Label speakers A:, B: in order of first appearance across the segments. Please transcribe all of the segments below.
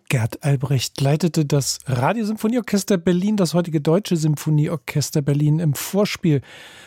A: Gerd Albrecht leitete das Radiosymphonieorchester Berlin, das heutige Deutsche Symphonieorchester Berlin, im Vorspiel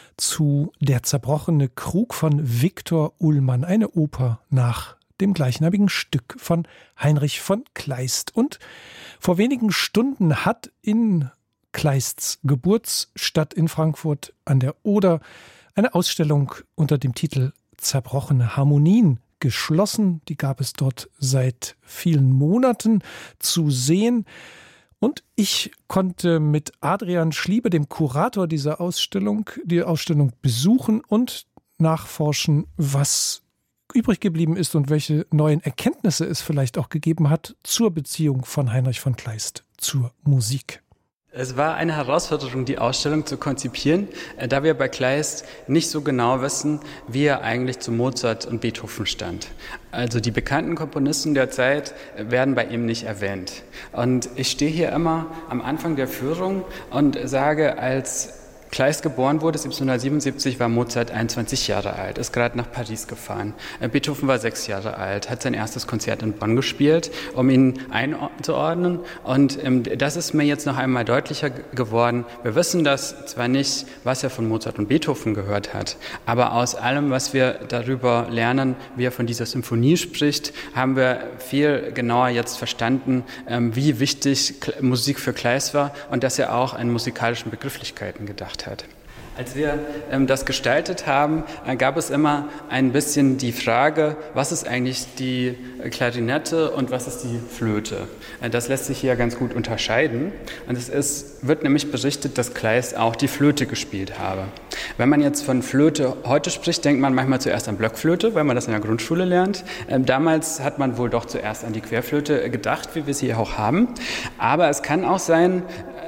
A: zu Der zerbrochene Krug von Viktor Ullmann, eine Oper nach dem gleichnamigen Stück von Heinrich von Kleist. Und vor wenigen Stunden hat in Kleists Geburtsstadt in Frankfurt an der Oder eine Ausstellung unter dem Titel Zerbrochene Harmonien geschlossen. Die gab es dort seit vielen Monaten zu sehen. Und ich konnte mit Adrian Schliebe, dem Kurator dieser Ausstellung, die Ausstellung besuchen und nachforschen, was übrig geblieben ist und welche neuen Erkenntnisse es vielleicht auch gegeben hat zur Beziehung von Heinrich von Kleist zur Musik.
B: Es war eine Herausforderung, die Ausstellung zu konzipieren, da wir bei Kleist nicht so genau wissen, wie er eigentlich zu Mozart und Beethoven stand. Also die bekannten Komponisten der Zeit werden bei ihm nicht erwähnt. Und ich stehe hier immer am Anfang der Führung und sage, als Kleist geboren wurde, 1777, war Mozart 21 Jahre alt, ist gerade nach Paris gefahren. Beethoven war 6 Jahre alt, hat sein erstes Konzert in Bonn gespielt, um ihn einzuordnen. Und das ist mir jetzt noch einmal deutlicher geworden. Wir wissen das zwar nicht, was er von Mozart und Beethoven gehört hat, aber aus allem, was wir darüber lernen, wie er von dieser Symphonie spricht, haben wir viel genauer jetzt verstanden, wie wichtig Musik für Kleist war und dass er auch an musikalischen Begrifflichkeiten gedacht hat. Als wir das gestaltet haben, gab es immer ein bisschen die Frage, was ist eigentlich die Klarinette und was ist die Flöte? Das lässt sich hier ganz gut unterscheiden. Und wird nämlich berichtet, dass Kleist auch die Flöte gespielt habe. Wenn man jetzt von Flöte heute spricht, denkt man manchmal zuerst an Blockflöte, weil man das in der Grundschule lernt. Damals hat man wohl doch zuerst an die Querflöte gedacht, wie wir sie hier auch haben. Aber es kann auch sein,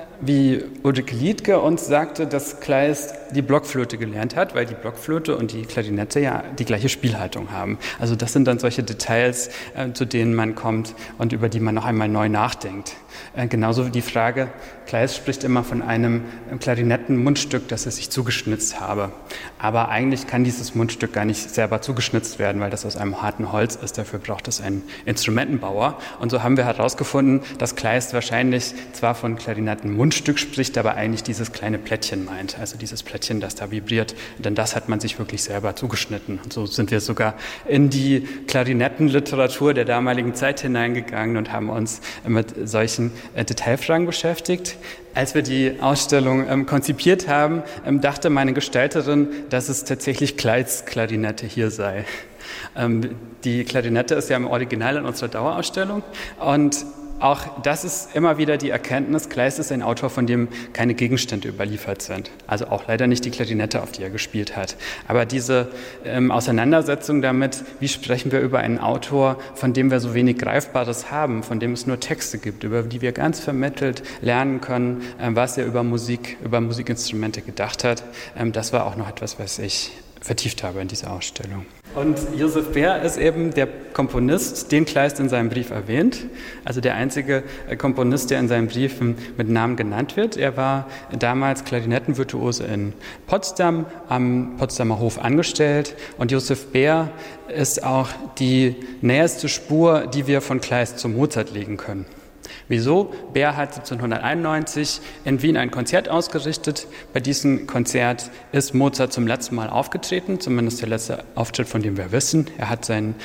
B: wie Ulrike Liedtke uns sagte, dass Kleist die Blockflöte gelernt hat, weil die Blockflöte und die Klarinette ja die gleiche Spielhaltung haben. Also das sind dann solche Details, zu denen man kommt und über die man noch einmal neu nachdenkt. Genauso wie die Frage, Kleist spricht immer von einem Klarinettenmundstück, das er sich zugeschnitzt habe. Aber eigentlich kann dieses Mundstück gar nicht selber zugeschnitzt werden, weil das aus einem harten Holz ist. Dafür braucht es einen Instrumentenbauer. Und so haben wir herausgefunden, dass Kleist wahrscheinlich zwar von Klarinettenmundstück spricht, aber eigentlich dieses kleine Plättchen meint. Also dieses Plättchen, das da vibriert. Denn das hat man sich wirklich selber zugeschnitten. Und so sind wir sogar in die Klarinettenliteratur der damaligen Zeit hineingegangen und haben uns mit solchen Detailfragen beschäftigt. Als wir die Ausstellung konzipiert haben, dachte meine Gestalterin, dass es tatsächlich Kleists Klarinette hier sei. Die Klarinette ist ja im Original in unserer Dauerausstellung und auch das ist immer wieder die Erkenntnis, Kleist ist ein Autor, von dem keine Gegenstände überliefert sind. Also auch leider nicht die Klarinette, auf die er gespielt hat. Aber diese Auseinandersetzung damit, wie sprechen wir über einen Autor, von dem wir so wenig Greifbares haben, von dem es nur Texte gibt, über die wir ganz vermittelt lernen können, was er über Musik, über Musikinstrumente gedacht hat. Das war auch noch etwas, was ich vertieft habe in dieser Ausstellung. Und Josef Beer ist eben der Komponist, den Kleist in seinem Brief erwähnt, also der einzige Komponist, der in seinen Briefen mit Namen genannt wird. Er war damals Klarinettenvirtuose in Potsdam, am Potsdamer Hof angestellt und Josef Beer ist auch die näherste Spur, die wir von Kleist zu Mozart legen können. Wieso? Beer hat 1791 in Wien ein Konzert ausgerichtet. Bei diesem Konzert ist Mozart zum letzten Mal aufgetreten, zumindest der letzte Auftritt, von dem wir wissen. Er hat sein